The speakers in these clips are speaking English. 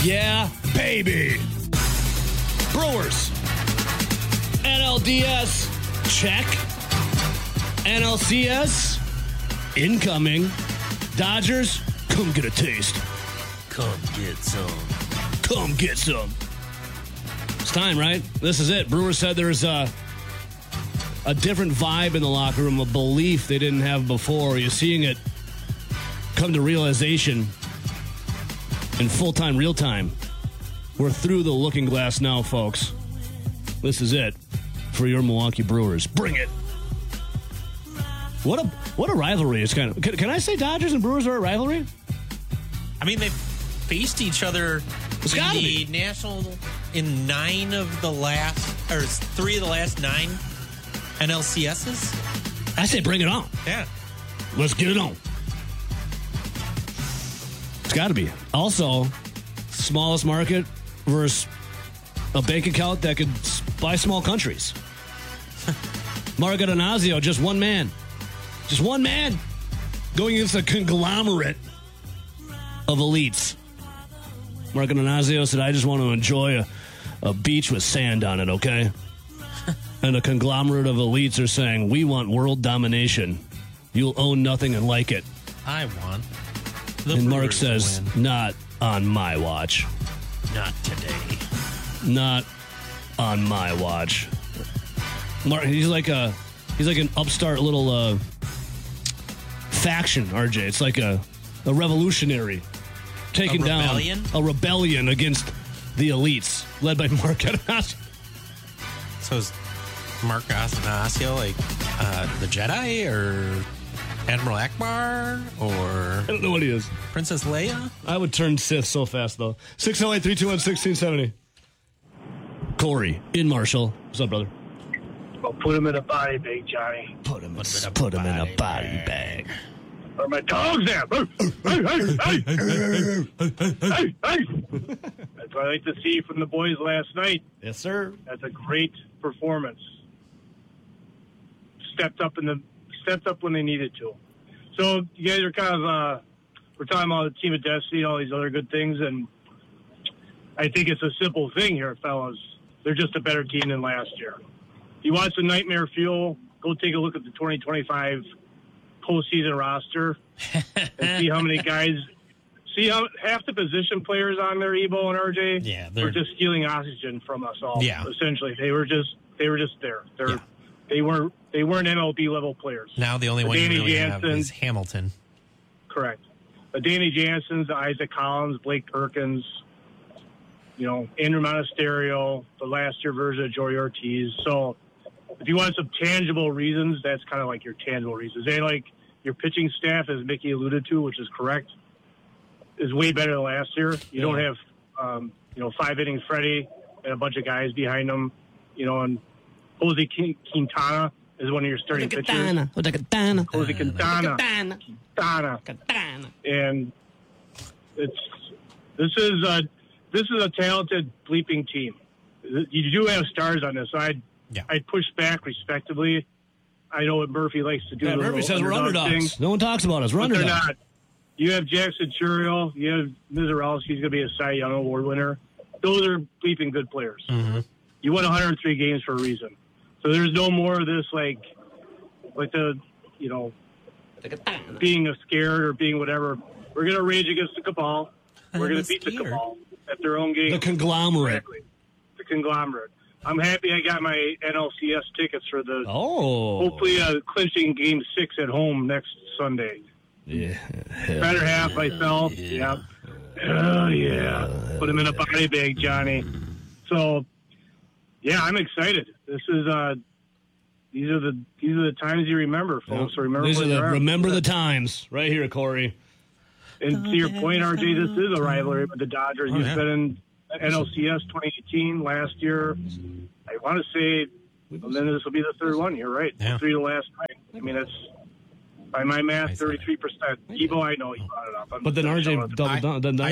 Yeah, baby. Brewers. NLDS, check. NLCS, incoming. Dodgers, come get a taste. Come get some. Come get some. It's time, right? This is it. Brewers said there's a different vibe in the locker room, a belief they didn't have before. You're seeing it come to realization in full-time, real-time. We're through the looking glass now, folks. This is it for your Milwaukee Brewers. Bring it. What a rivalry it's kind of. Can I say Dodgers and Brewers are a rivalry? I mean, they've faced each other in the National in 3 of the last 9 NLCSs. I say bring it on. Yeah. Let's get it on. It's got to be. Also, smallest market versus a bank account that could buy small countries. Marco Donazio, just one man. Just one man going against a conglomerate of elites. Marco Donazio said, I just want to enjoy a beach with sand on it, okay? And a conglomerate of elites are saying, we want domination. You'll own nothing and like it. I want. And Mark says, not on my watch. Not today. Not on my watch. Mark, he's like an upstart little faction, RJ. It's like a revolutionary taking down a rebellion against the elites, led by Mark Donazio. So is Mark Donazio like the Jedi or Admiral Akbar or I don't know what he is. Princess Leia? I would turn Sith so fast though. 608-321-1670. Corey in Marshall. What's up, brother? Well, put him in a body bag, Johnny. Put him in a body bag. Where my dog's at? Hey. That's what I like to see from the boys last night. Yes, sir. That's a great performance. Stepped up when they needed to. So you guys are kind of we're talking about the team of destiny, all these other good things, and I think it's a simple thing here, fellas. They're just a better team than last year. You want some nightmare fuel? Go take a look at the 2025 postseason roster and see how many guys. See how half the position players on there, Ebo and RJ, were just stealing oxygen from us all. Yeah. Essentially, they were just there. They weren't MLB level players. Now the only one you really have is Hamilton. Correct. The Danny Jansen's, the Isaac Collins, Blake Perkins, Andrew Monasterio, the last year version of Joey Ortiz. So if you want some tangible reasons, that's kind of like your tangible reasons. They like your pitching staff, as Mickey alluded to, which is correct, is way better than last year. You don't have, 5-inning Freddie and a bunch of guys behind them, and Jose Quintana is one of your starting pitchers. Jose Quintana. And this is a talented bleeping team. You do have stars on this. So I'd push back respectively. I know what Murphy likes to do. Yeah, Murphy says we're underdogs. No one talks about us. We're underdogs. They're not. You have Jackson Churiel. You have Mizarowski. He's going to be a Cy Young Award winner. Those are bleeping good players. Mm-hmm. You won 103 games for a reason. So there's no more of this like the, being scared or being whatever. We're going to rage against the cabal. We're going to beat the cabal at their own game. The conglomerate. Exactly. The conglomerate. I'm happy I got my NLCS tickets for the hopefully clinching Game 6 at home next Sunday. Yeah. Better half myself. Yeah. Oh, yeah. Put him in a body bag, Johnny. So, yeah, I'm excited. This is these are the times you remember, folks. So remember the times right here, Corey. And to your point, RJ, this is a rivalry with the Dodgers. You've been in NLCS 2018 last year. I want to say, and then this will be the third one. You're right. Yeah. 3 the last night. I mean, that's by my math, 33%. Ebo, I know he brought it up. But then RJ doubled down. Then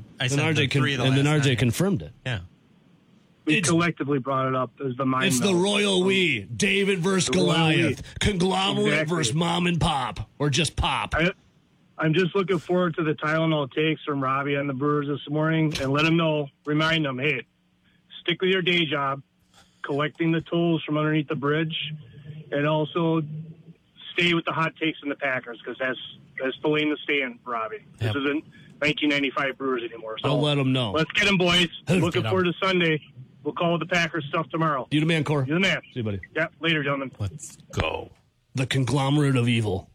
RJ confirmed it. Yeah. We collectively brought it up as the mind. It's the royal we. David versus Goliath. Conglomerate versus mom and pop. Or just pop. I'm just looking forward to the Tylenol takes from Robbie on the Brewers this morning, and let him know, remind them, hey, stick with your day job, collecting the tools from underneath the bridge, and also stay with the hot takes in the Packers, because that's the lane to stay in, Robbie. This isn't 1995 Brewers anymore. So I'll let them know. Let's get them, boys. Looking forward to Sunday. We'll call the Packers stuff tomorrow. You the man, Core. You the man. See you, buddy. Yeah, later, gentlemen. Let's go. The conglomerate of evil.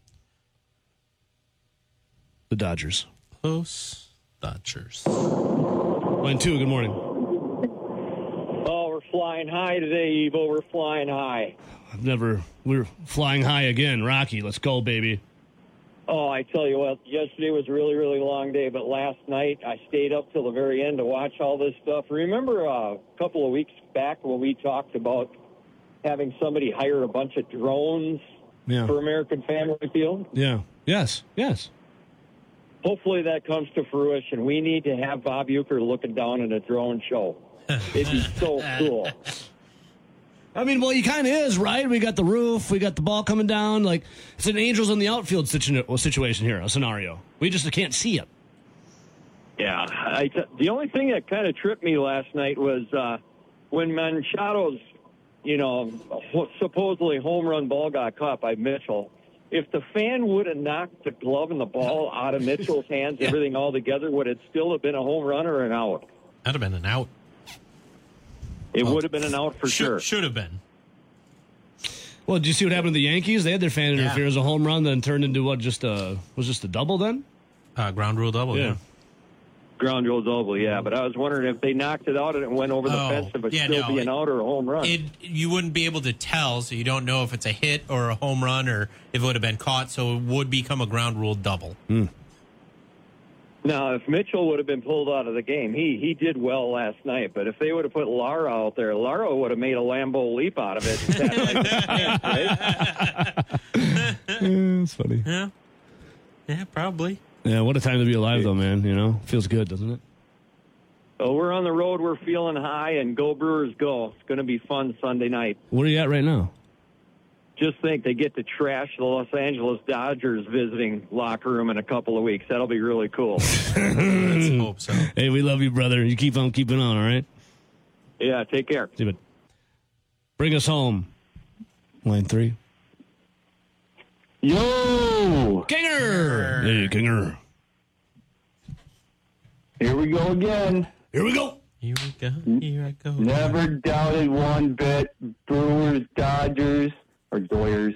The Dodgers. Close Dodgers. Line 2, good morning. Oh, we're flying high today, Evo. We're flying high. We're flying high again. Rocky, let's go, baby. Oh, I tell you what, yesterday was a really, really long day, but last night I stayed up till the very end to watch all this stuff. Remember a couple of weeks back when we talked about having somebody hire a bunch of drones for American Family Field? Yeah. Yes. Hopefully that comes to fruition. We need to have Bob Uecker looking down at a drone show. It'd be so cool. I mean, well, he kind of is, right? We got the roof, we got the ball coming down. Like, it's an Angels in the outfield situation here, a scenario. We just can't see it. Yeah. The only thing that kind of tripped me last night was when Machado's, supposedly home run ball got caught by Mitchell. If the fan would have knocked the glove and the ball out of Mitchell's hands, everything all together, would it still have been a home run or an out? That'd have been an out. It would have been an out for sure. Should have been. Well, did you see what happened to the Yankees? They had their fan interference, a home run, then turned into was just a double then? Ground rule double, yeah. Ground rule double, yeah. But I was wondering if they knocked it out and it went over the fence, if it'd still be an out or a home run. You wouldn't be able to tell, so you don't know if it's a hit or a home run or if it would have been caught, so it would become a ground rule double. Now, if Mitchell would have been pulled out of the game, he did well last night. But if they would have put Lara out there, Lara would have made a Lambeau leap out of it. It's funny. Yeah, probably. Yeah, what a time to be alive, though, man. Feels good, doesn't it? Well, we're on the road. We're feeling high, and go Brewers, go. It's going to be fun Sunday night. Where are you at right now? Just think they get to trash the Los Angeles Dodgers visiting locker room in a couple of weeks. That'll be really cool. Let's hope so. Hey, we love you, brother. You keep on keeping on, all right? Yeah, take care. See you, bring us home. Line 3. Yo! Kinger! Hey, Kinger. Here we go again. Here we go. Here I go. Never doubted one bit. Brewers, Dodgers, or Doyers.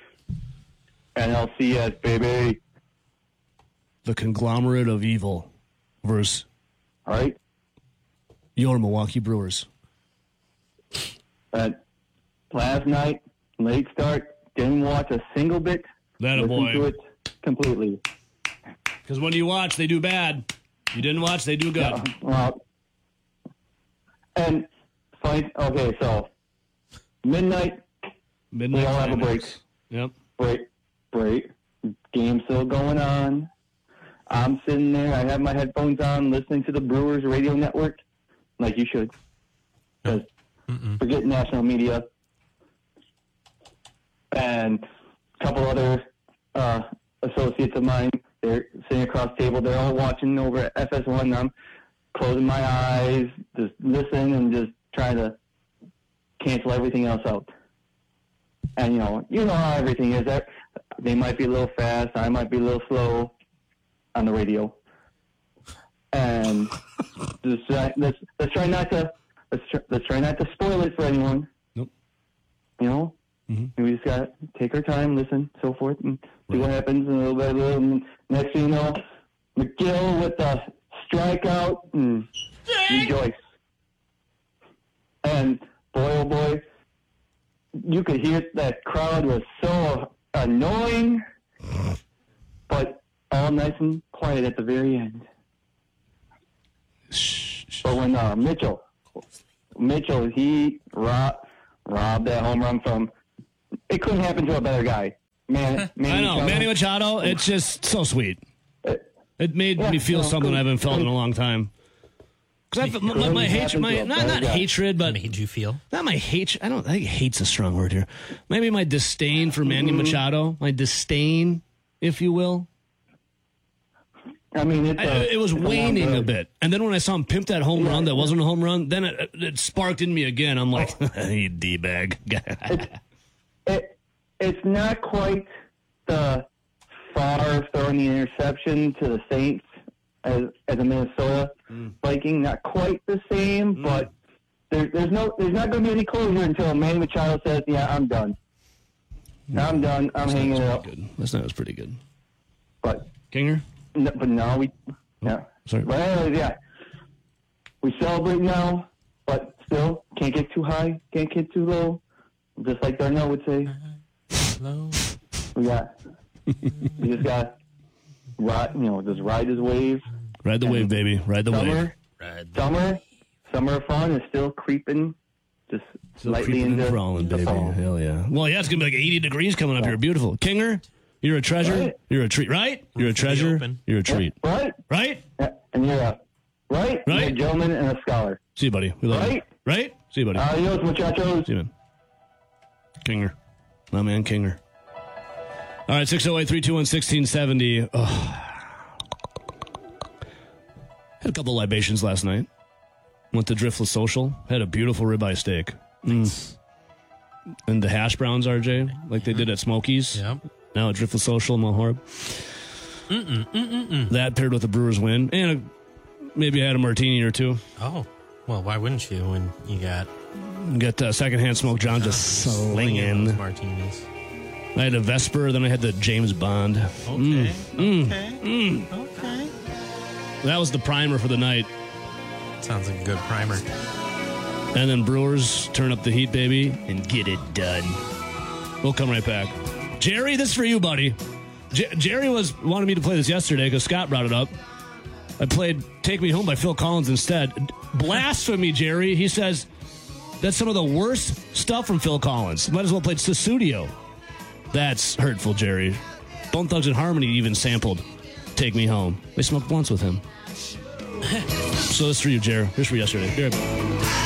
NLCS, baby. The conglomerate of evil versus All right. your Milwaukee Brewers. Last night, late start, didn't watch a single bit. That a Listen boy. to it completely. Because when you watch, they do bad. You didn't watch, they do good. And fine. Okay, so midnight. We all have a break. Yep. Break. Game still going on. I'm sitting there. I have my headphones on, listening to the Brewers radio network, like you should. Because forget national media. And a couple other associates of mine, they're sitting across the table. They're all watching over at FS1. And I'm closing my eyes, just listen, and just trying to cancel everything else out. And, you know how everything is. They might be a little fast. I might be a little slow on the radio. And just let's try not to spoil it for anyone. Nope. And we just got to take our time, listen, so forth, and see what happens. And a little bit. And next thing you know, McGill with the strikeout and rejoice. And boy, oh boy, you could hear that crowd was so annoying, but all nice and quiet at the very end. But when Mitchell, he robbed that home run from. It couldn't happen to a better guy. I know, Manny Machado. It's just so sweet. It made me feel something I haven't felt in a long time. Because my hatred, not hatred, but made you feel. Not my hatred. I think hate's a strong word here. Maybe my disdain for Manny Machado, my disdain, if you will. I mean, it was waning a bit. And then when I saw him pimp that home run that wasn't a home run, then it sparked in me again. I'm like, you D-bag. It's not quite the far throwing the interception to the Saints as a Minnesota Viking. Not quite the same, but there's not going to be any closure until Manny Machado says, "Yeah, I'm done. I'm done. I'm hanging it up." Last night was pretty good. But Kinger? But now Sorry. Well, yeah. We celebrate now, but still can't get too high, can't get too low. Just like Darnell would say. Low. We just got just ride his wave. Ride the wave, baby. Ride the wave. Summer of fun is still creeping, just slightly into crawling, the baby. fall. Hell yeah. Well, yeah, it's going to be like 80 degrees coming up here. Beautiful. Kinger, you're a treasure. Right. You're a treat, right? You're a treasure. You're a treat. Right? Right? Yeah, and you're a right? You're a gentleman and a scholar. See you, buddy. We love you. Right? See you, buddy. Adios, muchachos. See you, man. Kinger. My man, Kinger. All right, 608-321-1670. Had a couple libations last night. Went to Driftless Social. Had a beautiful ribeye steak. And the hash browns, RJ, like they did at Smokies. Yep. Now at Driftless Social in Mount Horeb. That paired with a Brewer's win. And maybe I had a martini or two. Oh, well, why wouldn't you when you got... Get secondhand smoke John just slinging. Those martinis. I had a Vesper, then I had the James Bond. Okay. That was the primer for the night. Sounds like a good primer. And then Brewers turn up the heat, baby, and get it done. We'll come right back. Jerry, this is for you, buddy. Jerry wanted me to play this yesterday because Scott brought it up. I played Take Me Home by Phil Collins instead. Blasphemy, Jerry. He says that's some of the worst stuff from Phil Collins. Might as well play Sussudio. That's hurtful, Jerry. Bone Thugs and Harmony even sampled Take Me Home. They smoked blunts with him. So this is for you, Jerry. Here's for yesterday. Be right back.